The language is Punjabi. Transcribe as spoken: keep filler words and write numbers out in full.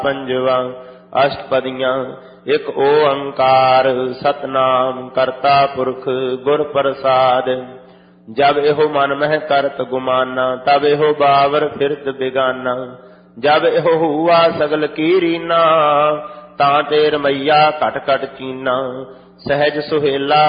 ਪੰਜਵਾ ਅਸ਼ਟਪਦੀਆਂ। ਇਕ ਓੰਕਾਰ ਸਤਨਾਮ ਕਰਤਾ ਪੁਰਖ ਗੁਰ ਪ੍ਰਸਾਦ। ਜਬ ਇਹੋ ਮਨ ਮਹਿ ਕਰਤ ਗੁਮਾਨਾ ਤਬ ਇਹੋ ਬਾਵਰ ਫਿਰਤ ਬਿਗਾਨਾ। ਜਬ ਇਹੋ ਹੁਆ ਸਗਲ ਕੀ ਰੀਨਾ ਤਾਂ ਤੇ ਰਮਈਆ ਘਟ ਘਟ ਚੀਨਾ। ਸਹਿਜ ਸੁਹੇਲਾ